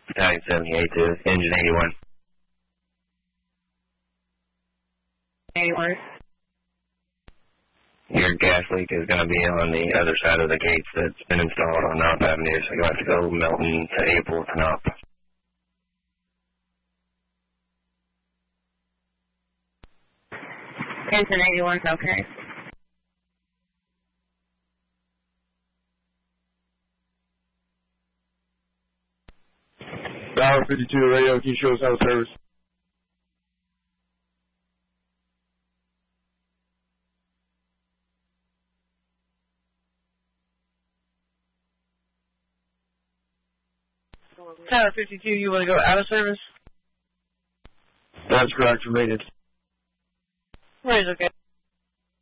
Battalion 78 to engine 81. 81. Your gas leak is going to be on the other side of the gates that's been installed on Knopp Avenue, so you'll have to go Milton to April to Knopp. Engine 81's okay. Tower 52 radio, can you show us out of service? Tower 52, you want to go out of service? That's correct, for maintenance. Right, okay.